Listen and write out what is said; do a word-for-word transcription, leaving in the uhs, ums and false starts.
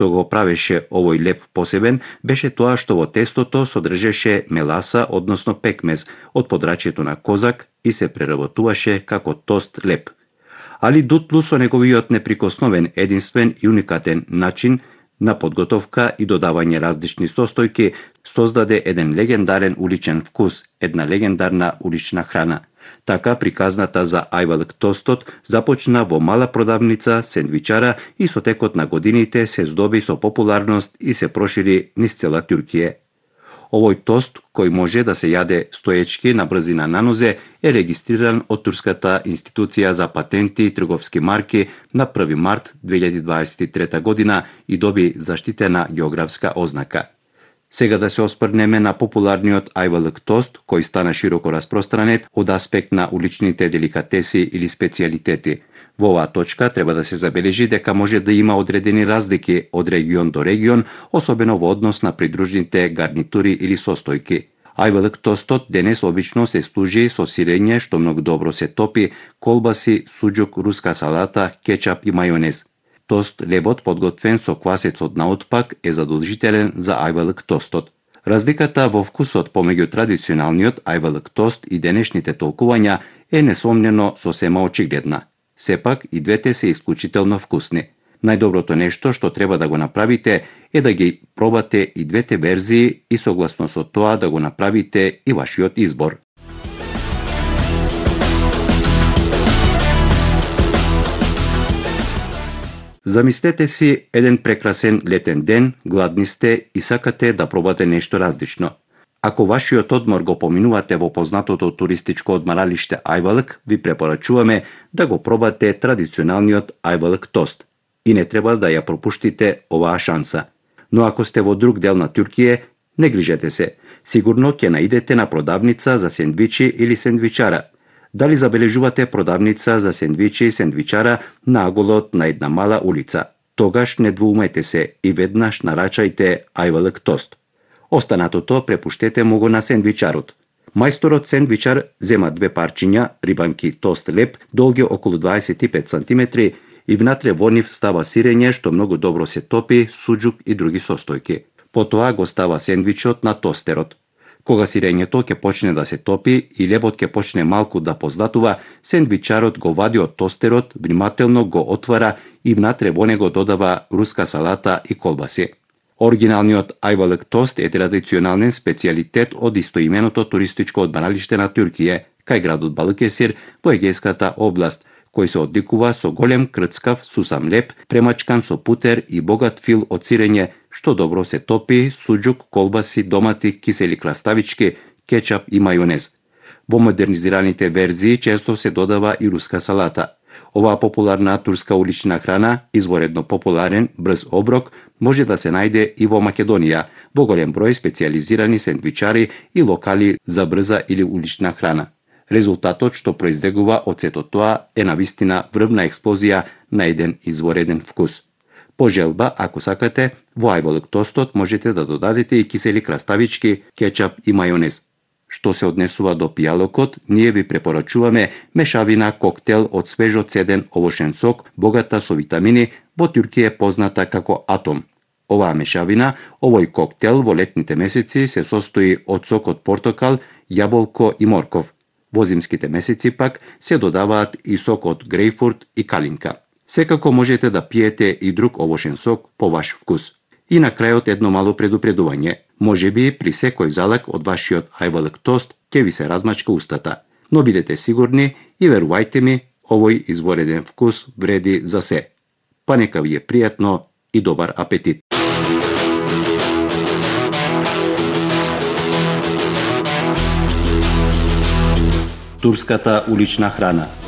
што го правеше овој леп посебен беше тоа што во тестото содржеше меласа, односно пекмез, од подрачјето на козак и се преработуваше како тост леп. Али Дутлу со неговиот неприкосновен, единствен и уникатен начин на подготовка и додавање различни состојки создаде еден легендарен уличен вкус, една легендарна улична храна. Така приказната за ајвалык тостот започна во мала продавница, сендвичара и со текот на годините се здоби со популарност и се прошири низ цела Туркија. Овој тост, кој може да се јаде стоечки на брзина на нозе, е регистриран од Турската институција за патенти и трговски марки на први март две илјади дваесет и трета година и доби заштитена географска ознака. Сега да се оспрнеме на популарниот ајвалык тост, кој стана широко распространет од аспект на уличните деликатеси или специјалитети. Во оваа точка треба да се забележи дека може да има одредени разлики од регион до регион, особено во однос на придружните гарнитури или состојки. Ајвалык тостот денес обично се служи со сирење што многу добро се топи, колбаси, суџук, руска салата, кетчап и мајонез. Тост лебот подготвен со квасец од наотпак е задолжителен за ајвалык тостот. Разликата во вкусот помеѓу традиционалниот ајвалык тост и денешните толкувања е несомнено сосема очигледна. Сепак и двете се исклучително вкусни. Најдоброто нешто што треба да го направите е да ги пробате и двете верзии и согласно со тоа да го направите и вашиот избор. Замислете си еден прекрасен летен ден, гладни сте и сакате да пробате нешто различно. Ако вашиот одмор го поминувате во познатото туристичко одмаралиште Ајвалык, ви препорачуваме да го пробате традиционалниот ајвалык тост. И не треба да ја пропуштите оваа шанса. Но ако сте во друг дел на Туркија, не грижете се. Сигурно ќе наидете на продавница за сендвичи или сендвичара. Дали забележувате продавница за сендвичи и сендвичара на аголот на една мала улица? Тогаш не двоумете се и веднаш нарачајте ајвалык тост. Останатото препуштете му го на сендвичарот. Мајсторот сендвичар зема две парчиња, рибанки тост леп, долги околу дваесет и пет сантиметри и внатре во нив става сирење што многу добро се топи, суџук и други состојки. Потоа го става сендвичот на тостерот. Кога сирењето ќе почне да се топи и лебот ќе почне малку да поздатува, сендвичарот го вади од тостерот, внимателно го отвара и внатре во него додава руска салата и колбаси. Оригиналниот ајвалык тост е традиционален специјалитет од истоименото туристичко одмаралиште на Туркија, кај градот Балыкесир во Егејската област, кој се одликува со голем крцкав сусам леп, премачкан со путер и богат фил од сирење, што добро се топи, суџук, колбаси, домати, кисели краставички, кетчап и мајонез. Во модернизираните верзии често се додава и руска салата. Оваа популарна турска улична храна, изворедно популарен брз оброк, може да се најде и во Македонија, во голем број специјализирани сендвичари и локали за брза или улична храна. Резултатот што произлегува од сето тоа е навистина врвна експлозија на еден извореден вкус. По желба, ако сакате, во ајвалык тостот можете да додадете и кисели краставички, кетчап и мајонез. Што се однесува до пијалокот, ние ви препорачуваме мешавина коктел од свежо цеден овошен сок, богата со витамини, во Туркија позната како атом. Оваа мешавина, овој коктел во летните месеци се состои од сок од портокал, јаболко и морков. Во зимските месеци пак се додаваат и сок од грејпфрут и калинка. Секако можете да пиете и друг овошен сок по ваш вкус. И на крајот едно мало предупредување. Може би при секој залак од вашиот ајвалык тост ќе ви се размачка устата. Но бидете сигурни и верувајте ми, овој извореден вкус вреди за се. Па нека ви е пријатно и добар апетит. Турската улична храна.